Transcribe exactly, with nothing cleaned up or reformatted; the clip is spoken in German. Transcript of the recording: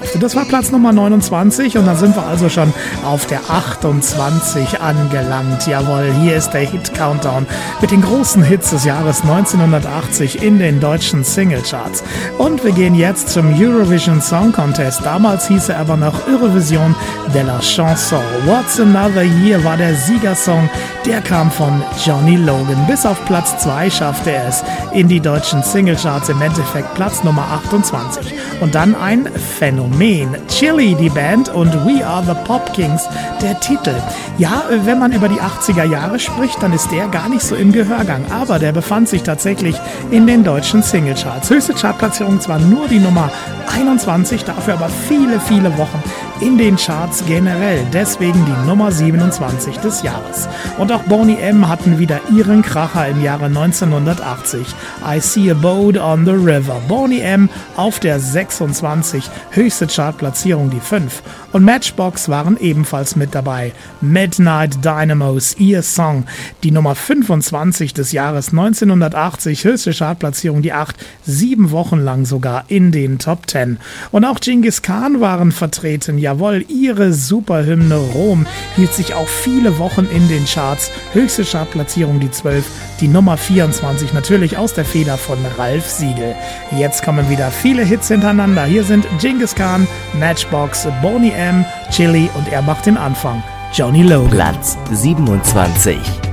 durfte. Das war Platz Nummer neunundzwanzig und dann sind wir also schon auf der achtundzwanzig angelangt. Jawohl, hier ist der Hit-Countdown mit den großen Hits des Jahres neunzehnhundertachtzig in den deutschen Singlecharts. Und wir gehen jetzt zum Eurovision Song Contest. Damals hieß er aber noch Eurovision de la Chanson. What's Another Year war der Siegersong. Der kam von Johnny Logan. Bis auf Platz zwei schaffte er es in die deutschen Singlecharts. Im Endeffekt Platz Nummer achtundzwanzig. Und dann ein Phänomen. Chili, die Band, und We Are the Pop Kings, der Titel. Ja, wenn man über die achtziger Jahre spricht, dann ist der gar nicht so im Gehörgang. Aber der befand sich tatsächlich in den deutschen Singlecharts. Höchste Chartplatzierung zwar nur die Nummer einundzwanzig, dafür aber viele, viele Wochen in den Charts generell. Deswegen die Nummer siebenundzwanzig des Jahres. Und auch Boney M. hatten wieder ihren Kracher im Jahre neunzehnhundertachtzig. I See a Boat on the River. Boney M. auf der sechsundzwanzig, höchste Chartplatzierung die fünf. Und Matchbox waren ebenfalls mit dabei. Midnight Dynamos, ihr Song, die Nummer fünfundzwanzig des Jahres neunzehnhundertachtzig, höchste Chartplatzierung die acht, sieben Wochen lang sogar in den Top zehn. Und auch Genghis Khan waren vertreten. Jawohl, ihre Superhymne Rom hielt sich auch viele Wochen in den Charts. Höchste Chartplatzierung die zwölf, die Nummer vierundzwanzig, natürlich aus der Feder von Ralf Siegel. Jetzt kommen wieder viele Hits hintereinander. Hier sind Genghis Khan, Matchbox, Boney M., Chili und er macht den Anfang. Johnny Logan. Platz siebenundzwanzig.